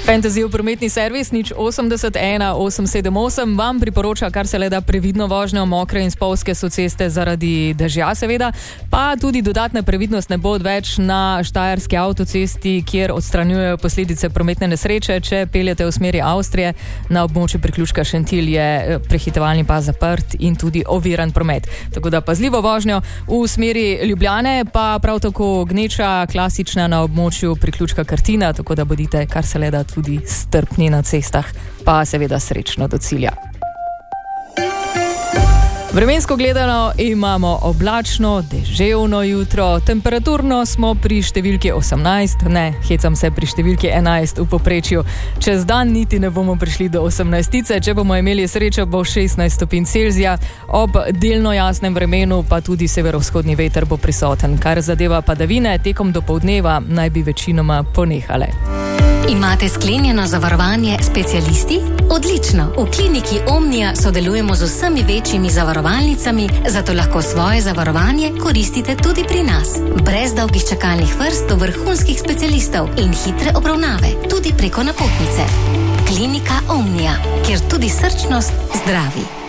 Fantasy prometni servis 0801-878 vam priporoča, kar se le da, previdno vožnjo. Mokre in spolzke so ceste zaradi dežja, seveda, pa tudi dodatna previdnost ne bo odveč na štajerski avtocesti, kjer odstranjujejo posledice prometne nesreče. Če peljete v smeri Avstrije, na območju priključka Šentilj je prehitevalni pas zaprt in tudi oviran promet. Tako da pazljivo vožnjo. V smeri Ljubljane pa prav tako gneča, klasična na območju priključka Krtina, tako da bodite kar se le da tudi strpni na cestah, pa seveda srečno do cilja. Vremensko gledano imamo oblačno, deževno jutro, temperaturno smo pri številki 18, hecam se, pri številki 11 v povprečju. Čez dan niti ne bomo prišli do 18, če bomo imeli srečo, bo 16 stopinj Celzija, ob delno jasnem vremenu pa tudi severovzhodni veter bo prisoten. Kar zadeva padavine, tekom dopoldneva naj bi večinoma ponehale. Imate sklenjeno zavarovanje specialisti? Odlično! V kliniki Omnia sodelujemo z vsemi večjimi zavarovalnicami, zato lahko svoje zavarovanje koristite tudi pri nas. Brez dolgih čakalnih vrst do vrhunskih specialistov in hitre obravnave, tudi preko napotnice. Klinika Omnia, kjer tudi srčnost zdravi.